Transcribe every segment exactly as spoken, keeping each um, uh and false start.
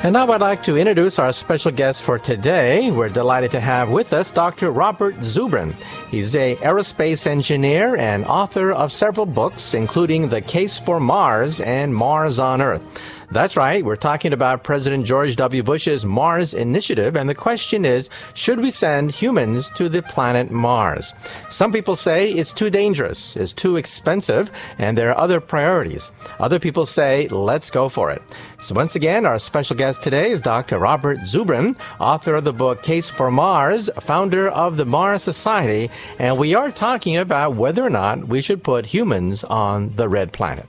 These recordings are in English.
And now I'd like to introduce our special guest for today. We're delighted to have with us Doctor Robert Zubrin. He's an aerospace engineer and author of several books, including The Case for Mars and Mars on Earth. That's right, we're talking about President George W. Bush's Mars Initiative, and the question is, should we send humans to the planet Mars? Some people say it's too dangerous, it's too expensive, and there are other priorities. Other people say, let's go for it. So once again, our special guest today is Doctor Robert Zubrin, author of the book Case for Mars, founder of the Mars Society, and we are talking about whether or not we should put humans on the red planet.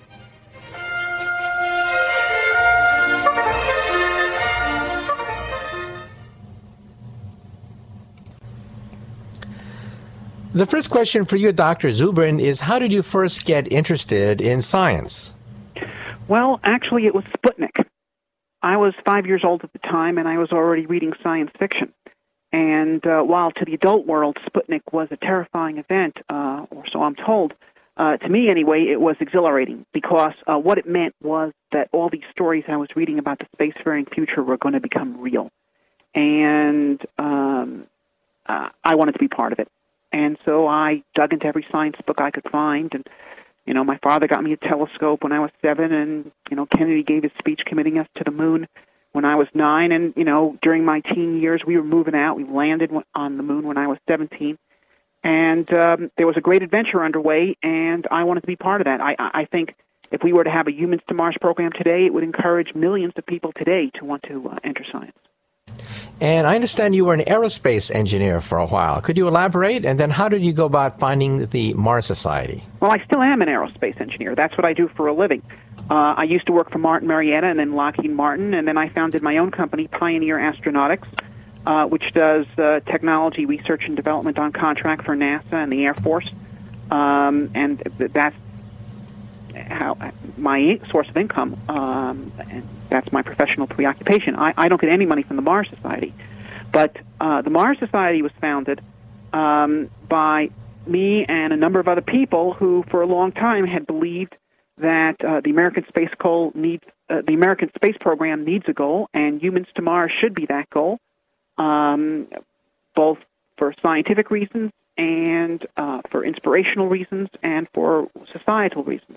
The first question for you, Doctor Zubrin, is how did you first get interested in science? Well, actually, it was Sputnik. I was five years old at the time, and I was already reading science fiction. And uh, while to the adult world, Sputnik was a terrifying event, uh, or so I'm told, uh, to me anyway, it was exhilarating because uh, what it meant was that all these stories I was reading about the spacefaring future were going to become real. And um, uh, I wanted to be part of it. And so I dug into every science book I could find. And, you know, my father got me a telescope when I was seven. And, you know, Kennedy gave his speech committing us to the moon when I was nine. And, you know, during my teen years, we were moving out. We landed on the moon when I was seventeen. And um, there was a great adventure underway, and I wanted to be part of that. I, I think if we were to have a Humans to Mars program today, it would encourage millions of people today to want to uh, enter science. And I understand you were an aerospace engineer for a while. Could you elaborate? And then how did you go about finding the Mars Society? Well, I still am an aerospace engineer. That's what I do for a living. Uh, I used to work for Martin Marietta and then Lockheed Martin, and then I founded my own company, Pioneer Astronautics, uh, which does uh, technology research and development on contract for NASA and the Air Force. Um, and that's how my source of income, um, and that's my professional preoccupation. I, I don't get any money from the Mars Society, but uh, the Mars Society was founded um, by me and a number of other people who, for a long time, had believed that uh, the American space goal needs uh, the American space program needs a goal, and Humans to Mars should be that goal, um, both for scientific reasons and uh, for inspirational reasons and for societal reasons.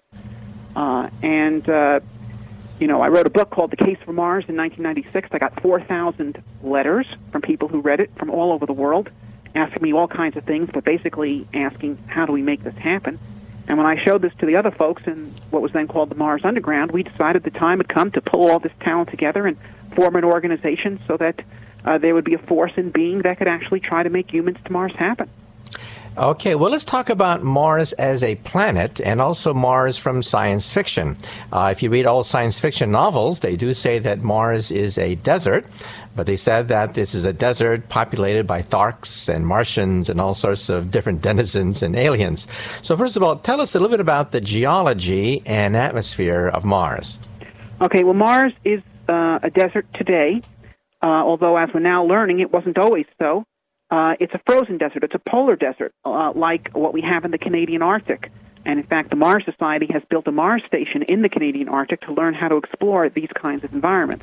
Uh, and, uh, you know, I wrote a book called The Case for Mars in nineteen ninety-six. I got four thousand letters from people who read it from all over the world, asking me all kinds of things, but basically asking, how do we make this happen? And when I showed this to the other folks in what was then called the Mars Underground, we decided the time had come to pull all this talent together and form an organization so that uh, there would be a force in being that could actually try to make Humans to Mars happen. Okay, well, let's talk about Mars as a planet and also Mars from science fiction. Uh, if you read all science fiction novels, they do say that Mars is a desert, but they said that this is a desert populated by Tharks and Martians and all sorts of different denizens and aliens. So first of all, tell us a little bit about the geology and atmosphere of Mars. Okay, well, Mars is uh, a desert today, uh, although as we're now learning, it wasn't always so. Uh, it's a frozen desert. It's a polar desert, uh, like what we have in the Canadian Arctic. And in fact, the Mars Society has built a Mars station in the Canadian Arctic to learn how to explore these kinds of environments.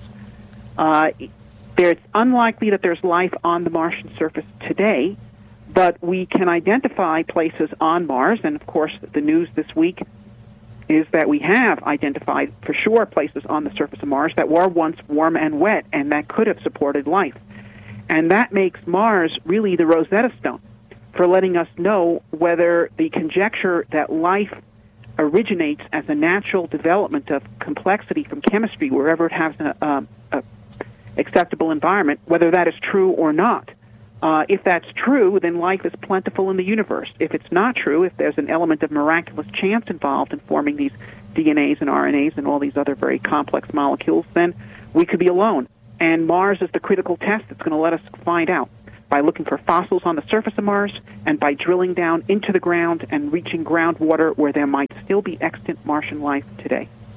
Uh, it's unlikely that there's life on the Martian surface today, but we can identify places on Mars. And of course, the news this week is that we have identified for sure places on the surface of Mars that were once warm and wet and that could have supported life. And that makes Mars really the Rosetta Stone for letting us know whether the conjecture that life originates as a natural development of complexity from chemistry wherever it has an um, acceptable environment, whether that is true or not. Uh, if that's true, then life is plentiful in the universe. If it's not true, if there's an element of miraculous chance involved in forming these D N As and R N As and all these other very complex molecules, then we could be alone. And Mars is the critical test that's going to let us find out by looking for fossils on the surface of Mars and by drilling down into the ground and reaching groundwater where there might still be extant Martian life today.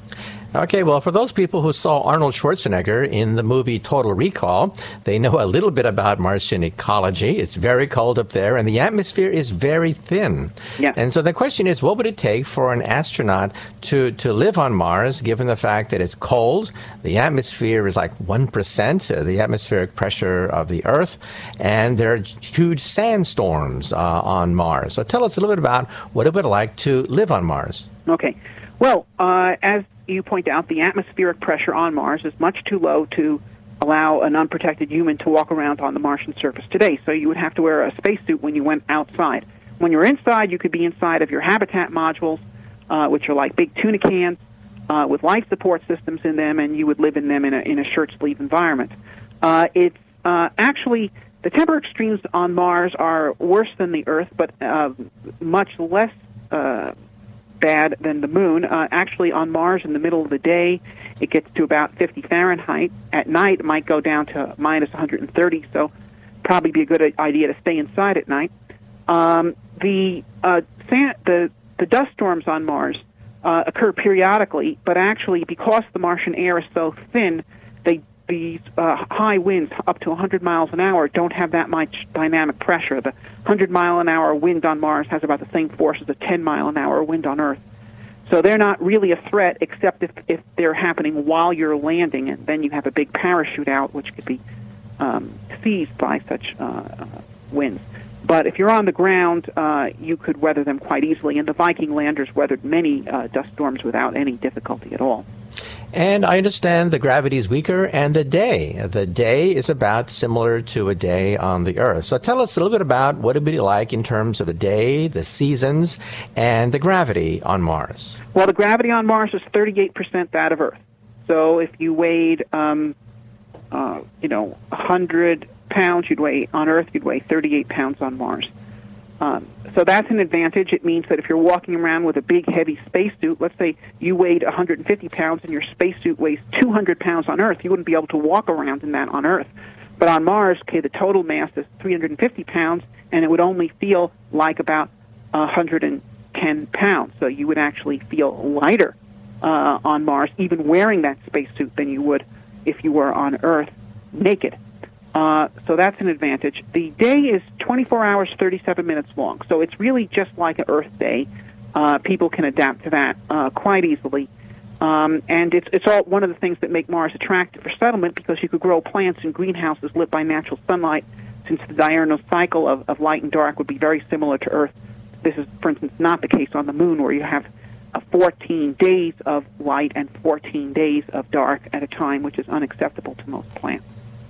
Okay, well, for those people who saw Arnold Schwarzenegger in the movie Total Recall, they know a little bit about Martian ecology. It's very cold up there, and the atmosphere is very thin. Yeah. And so the question is, what would it take for an astronaut to, to live on Mars, given the fact that it's cold, the atmosphere is like one percent, uh, the atmospheric pressure of the Earth, and there are huge sandstorms uh, on Mars. So tell us a little bit about what it would like to live on Mars. Okay. Well, uh, as you point out, the atmospheric pressure on Mars is much too low to allow an unprotected human to walk around on the Martian surface today. So you would have to wear a spacesuit when you went outside. When you're inside, you could be inside of your habitat modules, uh, which are like big tuna cans uh, with life support systems in them, and you would live in them in a, in a shirt-sleeve environment. Uh, it's uh, actually, the temperature extremes on Mars are worse than the Earth, but uh, much less uh bad than the moon. Uh, actually, on Mars, in the middle of the day, it gets to about fifty Fahrenheit. At night, it might go down to minus one hundred thirty, so probably be a good idea to stay inside at night. Um, the, uh, sand, the the dust storms on Mars uh, occur periodically, but actually, because the Martian air is so thin, they these uh, high winds up to one hundred miles an hour don't have that much dynamic pressure. The one hundred mile an hour wind on Mars has about the same force as a ten mile an hour wind on Earth. So they're not really a threat, except if, if they're happening while you're landing, and then you have a big parachute out, which could be um, seized by such uh, uh, winds. But if you're on the ground, uh, you could weather them quite easily, and the Viking landers weathered many uh, dust storms without any difficulty at all. And I understand the gravity is weaker, and the day. The day is about similar to a day on the Earth. So tell us a little bit about what it would be like in terms of the day, the seasons, and the gravity on Mars. Well, the gravity on Mars is thirty-eight percent that of Earth. So if you weighed, um, uh, you know, one hundred pounds, you'd weigh on Earth, you'd weigh thirty-eight pounds on Mars. Um, so that's an advantage. It means that if you're walking around with a big, heavy spacesuit, let's say you weighed one hundred fifty pounds and your spacesuit weighs two hundred pounds on Earth, you wouldn't be able to walk around in that on Earth. But on Mars, okay, the total mass is three hundred fifty pounds, and it would only feel like about one hundred ten pounds. So you would actually feel lighter uh, on Mars, even wearing that spacesuit, than you would if you were on Earth naked. Uh, so that's an advantage. The day is twenty-four hours, thirty-seven minutes long. So it's really just like an Earth day. Uh, people can adapt to that uh, quite easily. Um, and it's, it's all one of the things that make Mars attractive for settlement, because you could grow plants in greenhouses lit by natural sunlight, since the diurnal cycle of, of light and dark would be very similar to Earth. This is, for instance, not the case on the Moon, where you have uh, fourteen days of light and fourteen days of dark at a time, which is unacceptable to most plants.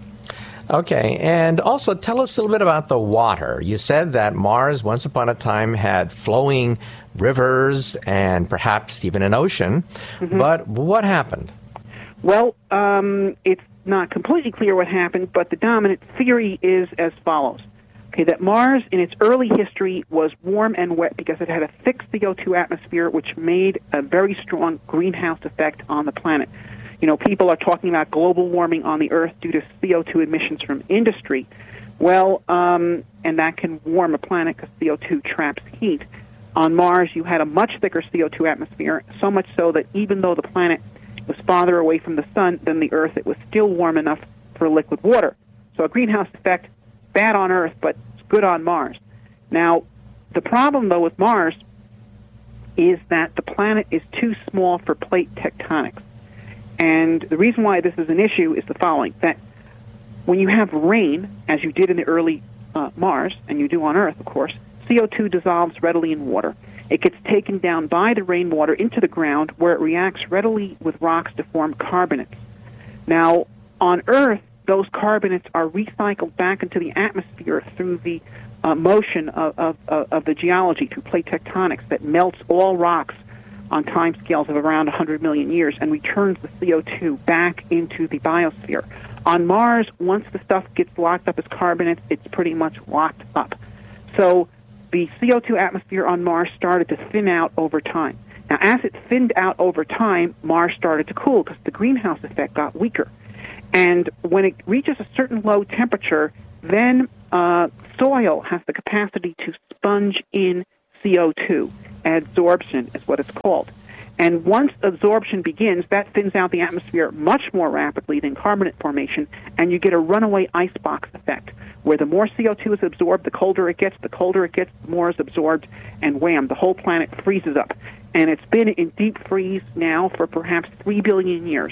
Okay, and also tell us a little bit about the water. You said that Mars, once upon a time, had flowing rivers and perhaps even an ocean, mm-hmm. but what happened? Well, um, it's not completely clear what happened, but the dominant theory is as follows. Okay, that Mars, in its early history, was warm and wet because it had a thick C O two atmosphere, which made a very strong greenhouse effect on the planet. You know, people are talking about global warming on the Earth due to C O two emissions from industry. Well, um, and that can warm a planet because C O two traps heat. On Mars, you had a much thicker C O two atmosphere, so much so that even though the planet was farther away from the sun than the Earth, it was still warm enough for liquid water. So a greenhouse effect, bad on Earth, but it's good on Mars. Now, the problem, though, with Mars is that the planet is too small for plate tectonics. And the reason why this is an issue is the following, that when you have rain, as you did in the early uh, Mars, and you do on Earth, of course, C O two dissolves readily in water. It gets taken down by the rainwater into the ground, where it reacts readily with rocks to form carbonates. Now, on Earth, those carbonates are recycled back into the atmosphere through the uh, motion of, of, of the geology, through plate tectonics that melts all rocks on timescales of around one hundred million years and returns the C O two back into the biosphere. On Mars, once the stuff gets locked up as carbonates, it's pretty much locked up. So the C O two atmosphere on Mars started to thin out over time. Now, as it thinned out over time, Mars started to cool because the greenhouse effect got weaker. And when it reaches a certain low temperature, then uh, soil has the capacity to sponge in C O two. Adsorption is what it's called. And once absorption begins, that thins out the atmosphere much more rapidly than carbonate formation, and you get a runaway icebox effect, where the more C O two is absorbed, the colder it gets, the colder it gets, the more is absorbed, and wham, the whole planet freezes up. And it's been in deep freeze now for perhaps three billion years.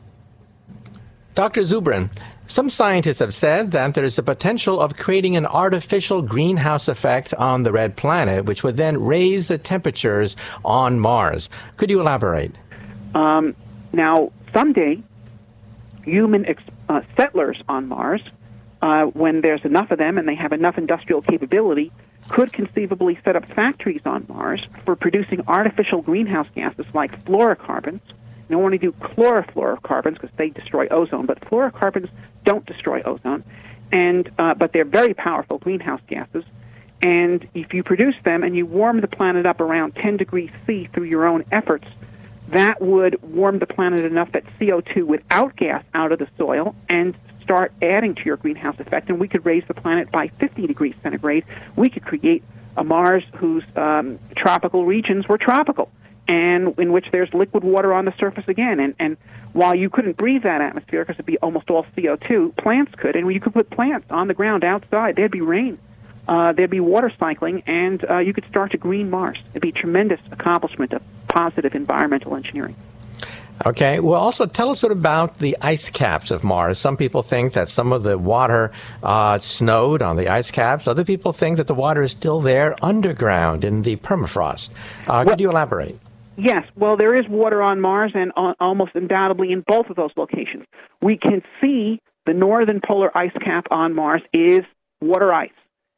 Doctor Zubrin, some scientists have said that there's a potential of creating an artificial greenhouse effect on the red planet, which would then raise the temperatures on Mars. Could you elaborate? Um, now, someday, human ex- uh, settlers on Mars, uh, when there's enough of them and they have enough industrial capability, could conceivably set up factories on Mars for producing artificial greenhouse gases like fluorocarbons. You don't want to do chlorofluorocarbons because they destroy ozone, but fluorocarbons don't destroy ozone, and uh, but they're very powerful greenhouse gases. And if you produce them and you warm the planet up around ten degrees C through your own efforts, that would warm the planet enough that C O two would outgas out of the soil and start adding to your greenhouse effect, and we could raise the planet by fifty degrees centigrade. We could create a Mars whose um, tropical regions were tropical, and in which there's liquid water on the surface again. And, and while you couldn't breathe that atmosphere because it'd be almost all C O two, plants could, and you could put plants on the ground outside. There'd be rain. Uh, there'd be water cycling, and uh, you could start to green Mars. It'd be a tremendous accomplishment of positive environmental engineering. Okay. Well, also tell us about the ice caps of Mars. Some people think that some of the water uh, snowed on the ice caps. Other people think that the water is still there underground in the permafrost. Uh, well, could you elaborate? Yes. Well, there is water on Mars, and uh, almost undoubtedly in both of those locations. We can see the northern polar ice cap on Mars is water ice.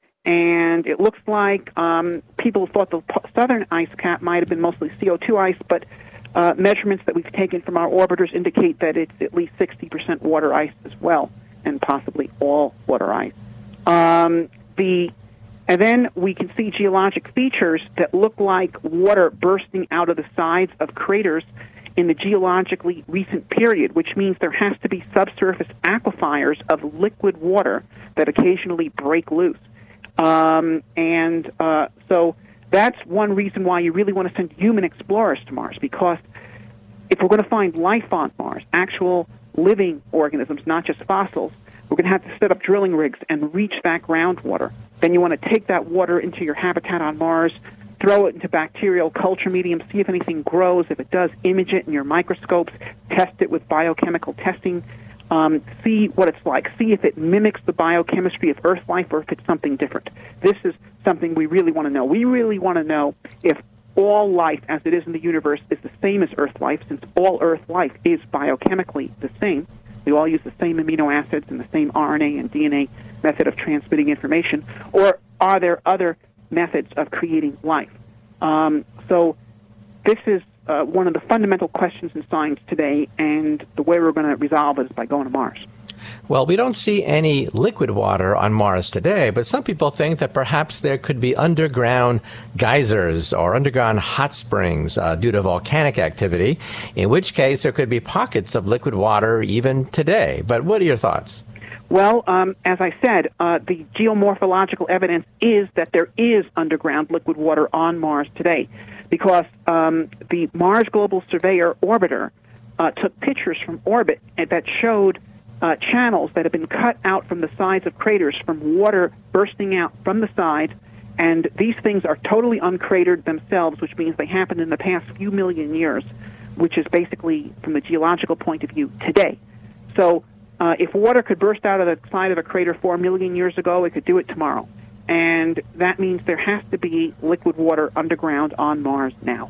And it looks like um, people thought the southern ice cap might have been mostly C O two ice, but uh, measurements that we've taken from our orbiters indicate that it's at least sixty percent water ice as well, and possibly all water ice. Um, the and then we can see geologic features that look like water bursting out of the sides of craters in the geologically recent period, which means there has to be subsurface aquifers of liquid water that occasionally break loose. Um, and uh, so that's one reason why you really want to send human explorers to Mars, because if we're going to find life on Mars, actual living organisms, not just fossils, we're going to have to set up drilling rigs and reach that groundwater. Then you want to take that water into your habitat on Mars, throw it into bacterial culture medium, see if anything grows. If it does, image it in your microscopes, test it with biochemical testing. Um, see what it's like. See if it mimics the biochemistry of Earth life or if it's something different. This is something we really want to know. We really want to know if all life as it is in the universe is the same as Earth life, since all Earth life is biochemically the same. We all use the same amino acids and the same R N A and D N A method of transmitting information. Or are there other methods of creating life? Um, so this is Uh, one of the fundamental questions in science today, and the way we're going to resolve it is by going to Mars. Well, we don't see any liquid water on Mars today, but some people think that perhaps there could be underground geysers or underground hot springs uh, due to volcanic activity, in which case there could be pockets of liquid water even today. But what are your thoughts? Well, um, as I said, uh, the geomorphological evidence is that there is underground liquid water on Mars today, because um, the Mars Global Surveyor orbiter uh, took pictures from orbit that showed uh, channels that have been cut out from the sides of craters from water bursting out from the sides, and these things are totally uncratered themselves, which means they happened in the past few million years, which is basically, from the geological point of view, today. So uh, if water could burst out of the side of a crater four million years ago, it could do it tomorrow. And that means there has to be liquid water underground on Mars now.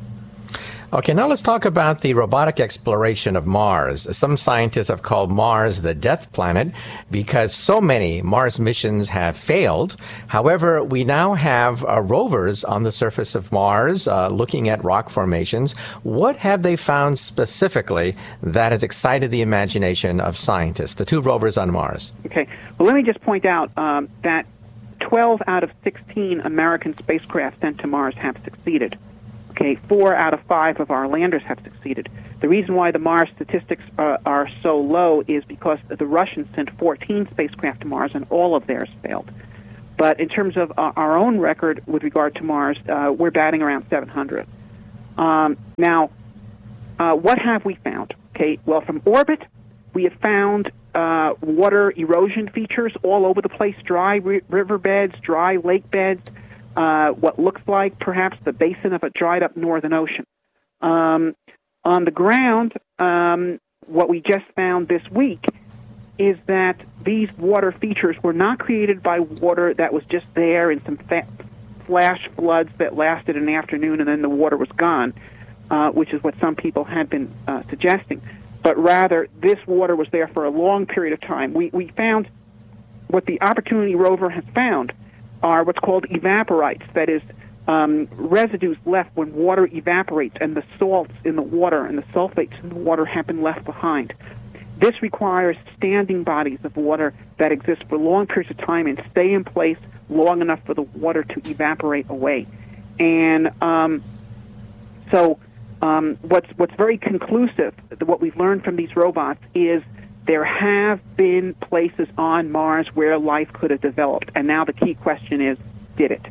Okay, now let's talk about the robotic exploration of Mars. Some scientists have called Mars the death planet because so many Mars missions have failed. However, we now have uh, rovers on the surface of Mars uh, looking at rock formations. What have they found specifically that has excited the imagination of scientists, the two rovers on Mars? Okay, well, let me just point out um, that twelve out of sixteen American spacecraft sent to Mars have succeeded. Okay, four out of five of our landers have succeeded. The reason why the Mars statistics uh, are so low is because the Russians sent fourteen spacecraft to Mars and all of theirs failed. But in terms of uh, our own record with regard to Mars, uh, we're batting around seven hundred. Um, now, uh, what have we found? Okay, well, from orbit, we have found uh, water erosion features all over the place, dry ri- riverbeds, dry lake beds, uh, what looks like perhaps the basin of a dried-up northern ocean. Um, on the ground, um, what we just found this week is that these water features were not created by water that was just there in some fa- flash floods that lasted an afternoon and then the water was gone, uh, which is what some people had been uh, suggesting. But rather, this water was there for a long period of time. We, we found what the Opportunity rover has found are what's called evaporites, that is, um, residues left when water evaporates and the salts in the water and the sulfates in the water have been left behind. This requires standing bodies of water that exist for long periods of time and stay in place long enough for the water to evaporate away. And um, so um, what's what's very conclusive, what we've learned from these robots, is there have been places on Mars where life could have developed. And now the key question is, did it?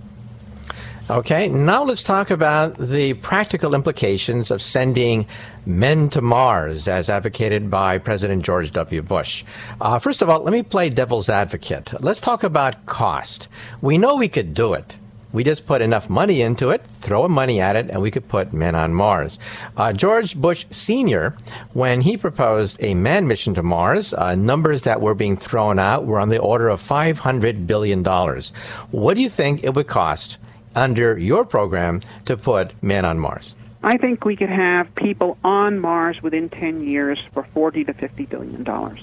Okay, now let's talk about the practical implications of sending men to Mars, as advocated by President George W. Bush. Uh, first of all, let me play devil's advocate. Let's talk about cost. We know we could do it. We just put enough money into it, throw money at it, and we could put men on Mars. Uh, George Bush Senior, when he proposed a manned mission to Mars, uh, numbers that were being thrown out were on the order of five hundred billion dollars. What do you think it would cost under your program to put men on Mars? I think we could have people on Mars within ten years for forty to fifty billion dollars.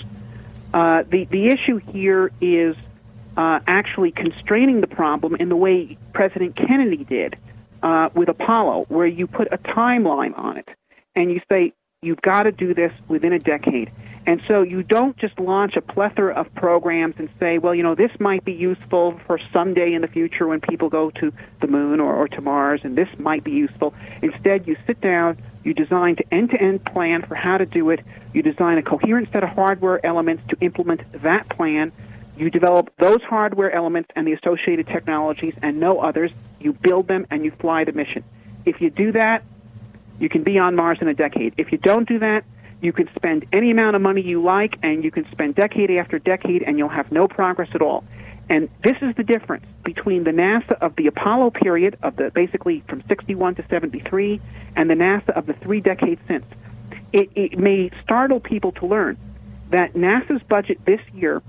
Uh, the the issue here is uh, actually constraining the problem in the way President Kennedy did uh, with Apollo, where you put a timeline on it and you say you've got to do this within a decade. And so you don't just launch a plethora of programs and say, well, you know, this might be useful for someday in the future when people go to the moon or, or to Mars, and this might be useful. Instead, you sit down, you design an end-to-end plan for how to do it, you design a coherent set of hardware elements to implement that plan, you develop those hardware elements and the associated technologies and no others, you build them, and you fly the mission. If you do that, you can be on Mars in a decade. If you don't do that, you can spend any amount of money you like, and you can spend decade after decade, and you'll have no progress at all. And this is the difference between the NASA of the Apollo period, of the basically from sixty-one to seventy-three, and the NASA of the three decades since. It, it may startle people to learn that NASA's budget this year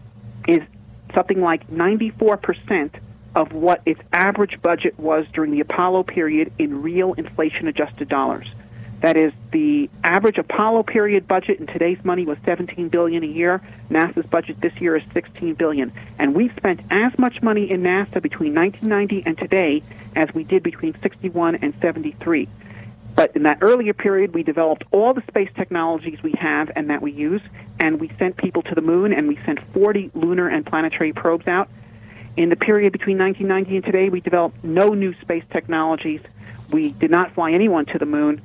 is something like ninety-four percent of what its average budget was during the Apollo period in real inflation-adjusted dollars. That is, the average Apollo period budget in today's money was seventeen billion dollars a year. NASA's budget this year is sixteen billion dollars. And we've spent as much money in NASA between nineteen ninety and today as we did between sixty-one and seventy-three. But in that earlier period, we developed all the space technologies we have and that we use, and we sent people to the moon, and we sent forty lunar and planetary probes out. In the period between nineteen ninety and today, we developed no new space technologies. We did not fly anyone to the moon.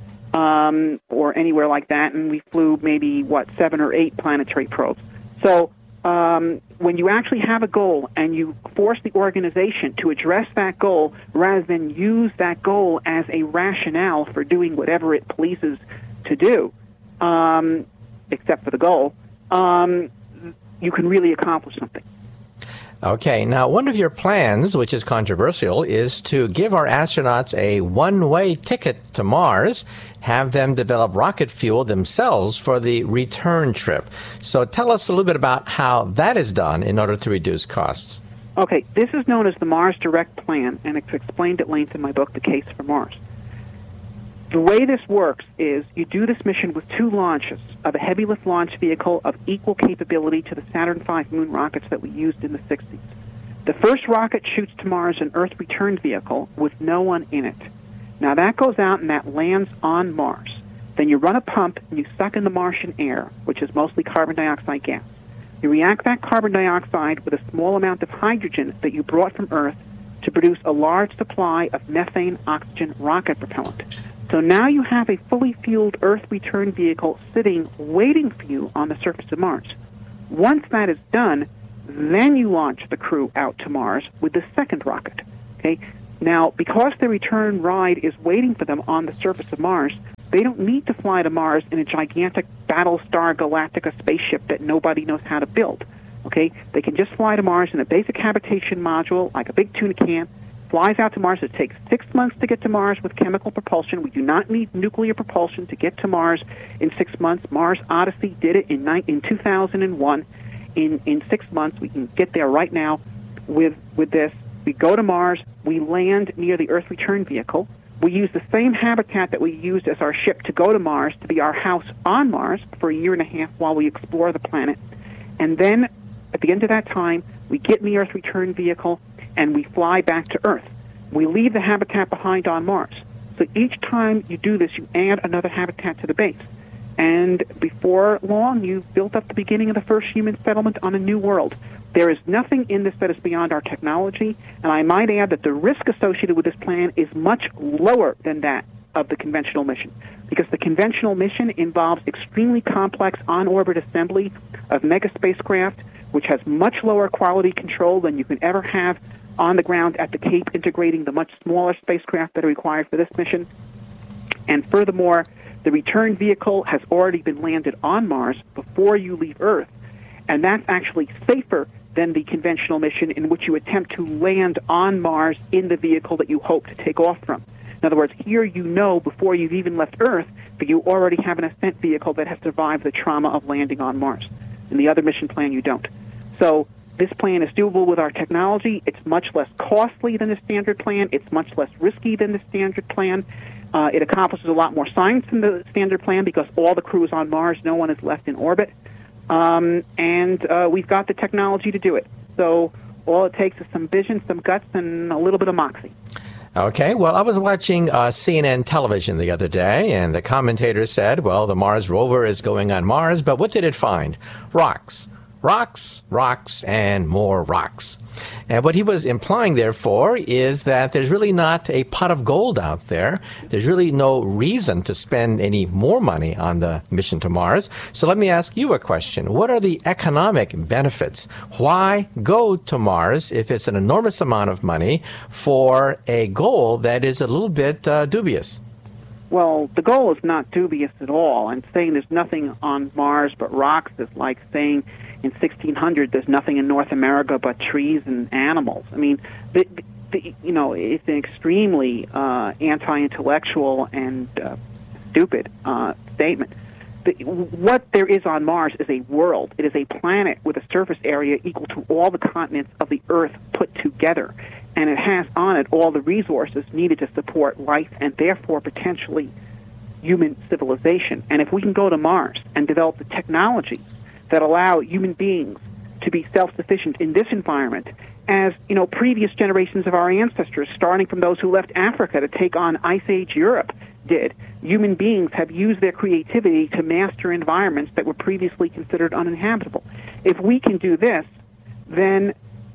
Um, or anywhere like that, and we flew maybe, what, seven or eight planetary probes. So um, when you actually have a goal and you force the organization to address that goal rather than use that goal as a rationale for doing whatever it pleases to do, um, except for the goal, um, you can really accomplish something. Okay, now one of your plans, which is controversial, is to give our astronauts a one-way ticket to Mars, have them develop rocket fuel themselves for the return trip. So tell us a little bit about how that is done in order to reduce costs. Okay, this is known as the Mars Direct Plan, and it's explained at length in my book, The Case for Mars. The way this works is you do this mission with two launches of a heavy-lift launch vehicle of equal capability to the Saturn five moon rockets that we used in the sixties. The first rocket shoots to Mars an Earth return vehicle with no one in it. Now, that goes out and that lands on Mars. Then you run a pump and you suck in the Martian air, which is mostly carbon dioxide gas. You react that carbon dioxide with a small amount of hydrogen that you brought from Earth to produce a large supply of methane oxygen rocket propellant. So now you have a fully fueled Earth return vehicle sitting, waiting for you on the surface of Mars. Once that is done, then you launch the crew out to Mars with the second rocket. Okay? Now, because the return ride is waiting for them on the surface of Mars, They don't need to fly to Mars in a gigantic Battlestar Galactica spaceship that nobody knows how to build. Okay? They can just fly to Mars in a basic habitation module, like a big tuna can, flies out to Mars. It takes six months to get to Mars with chemical propulsion. We do not need nuclear propulsion to get to Mars in six months. Mars Odyssey did it in, in two thousand one. In, in six months, we can get there right now with, with this. We go to Mars. We land near the Earth return vehicle. We use the same habitat that we used as our ship to go to Mars to be our house on Mars for a year and a half while we explore the planet. And then, at the end of that time, we get in the Earth return vehicle and we fly back to Earth. We leave the habitat behind on Mars. So each time you do this, you add another habitat to the base. And before long, you've built up the beginning of the first human settlement on a new world. There is nothing in this that is beyond our technology, and I might add that the risk associated with this plan is much lower than that of the conventional mission, because the conventional mission involves extremely complex on-orbit assembly of mega spacecraft, which has much lower quality control than you can ever have on the ground at the Cape, integrating the much smaller spacecraft that are required for this mission. And furthermore, the return vehicle has already been landed on Mars before you leave Earth, and that's actually safer than the conventional mission in which you attempt to land on Mars in the vehicle that you hope to take off from. In other words, here you know before you've even left Earth that you already have an ascent vehicle that has survived the trauma of landing on Mars. In the other mission plan, you don't. So this plan is doable with our technology. It's much less costly than the standard plan. It's much less risky than the standard plan. Uh, it accomplishes a lot more science than the standard plan because all the crew is on Mars. No one is left in orbit. Um, and uh, we've got the technology to do it. So all it takes is some vision, some guts, and a little bit of moxie. Okay, well, I was watching uh, C N N television the other day, and the commentator said, well, the Mars rover is going on Mars, but what did it find? Rocks. Rocks, rocks, and more rocks. And what he was implying, therefore, is that there's really not a pot of gold out there. There's really no reason to spend any more money on the mission to Mars. So let me ask you a question. What are the economic benefits? Why go to Mars if it's an enormous amount of money for a goal that is a little bit uh, dubious? Well, the goal is not dubious at all. And saying there's nothing on Mars but rocks is like saying in sixteen hundred there's nothing in North America but trees and animals. I mean, the, the, you know, it's an extremely uh, anti-intellectual and uh, stupid uh, statement. The, what there is on Mars is a world. It is a planet with a surface area equal to all the continents of the Earth put together. And it has on it all the resources needed to support life and therefore potentially human civilization. And if we can go to Mars and develop the technology that allow human beings to be self-sufficient in this environment, as you know, previous generations of our ancestors, starting from those who left Africa to take on Ice Age Europe, did. Human beings have used their creativity to master environments that were previously considered uninhabitable. If we can do this, then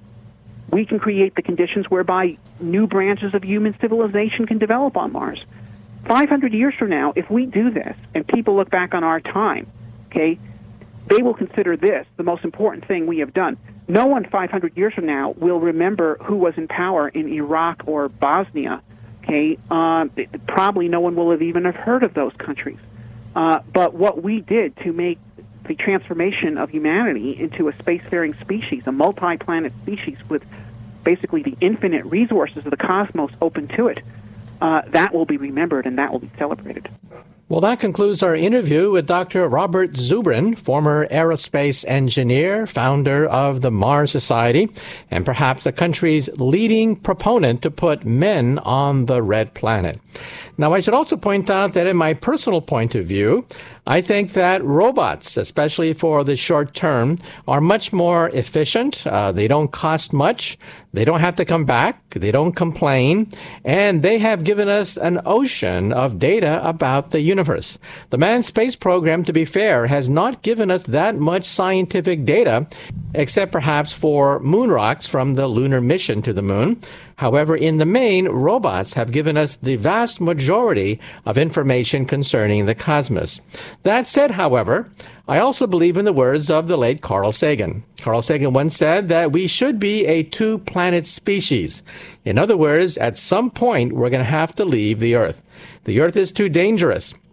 we can create the conditions whereby new branches of human civilization can develop on Mars. five hundred years from now, if we do this, and people look back on our time, okay, they will consider this the most important thing we have done. No one five hundred years from now will remember who was in power in Iraq or Bosnia, okay? Uh, probably no one will have even have heard of those countries. Uh, but what we did to make the transformation of humanity into a spacefaring species, a multi-planet species with basically the infinite resources of the cosmos open to it, uh, that will be remembered and that will be celebrated. Well, that concludes our interview with Doctor Robert Zubrin, former aerospace engineer, founder of the Mars Society, and perhaps the country's leading proponent to put men on the red planet. Now, I should also point out that in my personal point of view, I think that robots, especially for the short term, are much more efficient. Uh, they don't cost much. They don't have to come back. They don't complain. And they have given us an ocean of data about the universe. The manned space program, to be fair, has not given us that much scientific data, except perhaps for moon rocks from the lunar mission to the moon. However, in the main, robots have given us the vast majority of information concerning the cosmos. That said, however, I also believe in the words of the late Carl Sagan. Carl Sagan once said that we should be a two-planet species. In other words, at some point, we're going to have to leave the Earth. The Earth is too dangerous.